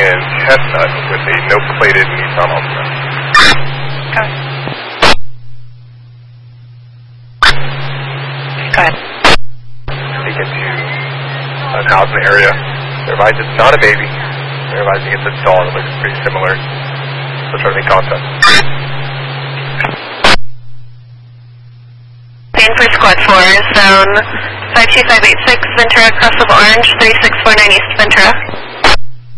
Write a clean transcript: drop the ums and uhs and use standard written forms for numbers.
in Chestnut with a no-plated Nissan Altima. Go ahead. Take it to an housing area. They advise it's not a baby. They're advising it's a dog. It looks pretty similar. So try to make contact. Plan for Squad 4, zone 52586, Ventura, Cross of Orange, 364 East Ventura.